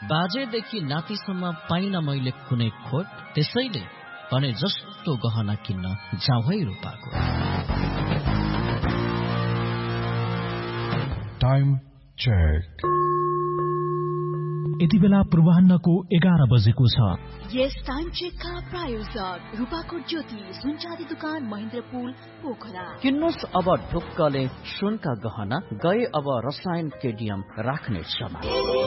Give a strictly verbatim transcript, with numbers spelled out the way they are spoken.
बाजेदेखि नातिसम्म पाइन मैले कुनै खोट, त्यसैले भने जस्तो गहना किन्न जाउँ है रूपाको। Time check. यति बेला पूर्वाह्नको एघार बजेको छ। यस टाइम चेकका प्रायोजक रूपाको ज्योति सुनचाँदी दुकान महेन्द्रपुल पोखरा। किन्नुहोस् अब ढुक्कले सुनका गहना, गए अब रसायन केडियम राख्ने क्षमा।